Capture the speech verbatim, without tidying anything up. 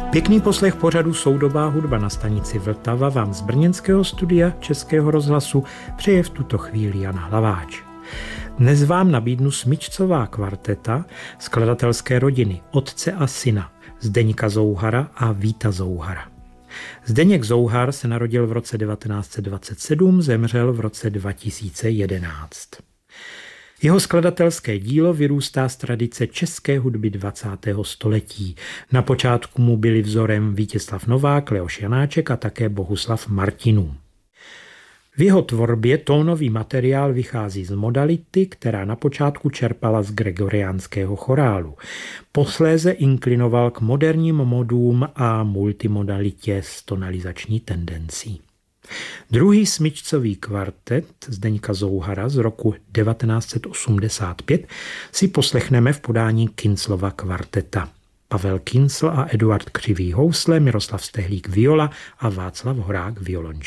Pěkný poslech pořadu Soudobá hudba na stanici Vltava vám z brněnského studia Českého rozhlasu přeje v tuto chvíli Jan Hlaváč. Dnes vám nabídnu smyčcová kvarteta skladatelské rodiny otce a syna Zdeňka Zouhara a Víta Zouhara. Zdeněk Zouhar se narodil v roce devatenáct set dvacet sedm, zemřel v roce dva tisíce jedenáct. Jeho skladatelské dílo vyrůstá z tradice české hudby dvacátého století. Na počátku mu byli vzorem Vítězslav Novák, Leoš Janáček a také Bohuslav Martinů. V jeho tvorbě tónový materiál vychází z modality, která na počátku čerpala z gregoriánského chorálu. Posléze inklinoval k moderním modům a multimodalitě s tonalizační tendencí. Druhý smyčcový kvartet Zdeňka Zouhara z roku devatenáct set osmdesát pět si poslechneme v podání Kinclova kvarteta. Pavel Kincl a Eduard Křivý housle, Miroslav Stehlík viola a Václav Horák violončelo.